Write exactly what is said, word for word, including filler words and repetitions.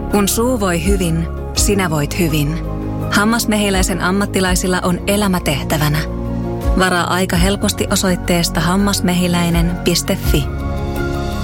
Kun suu voi hyvin, sinä voit hyvin. Hammasmehiläisen ammattilaisilla on elämä tehtävänä. Varaa aika helposti osoitteesta hammasmehiläinen piste fi.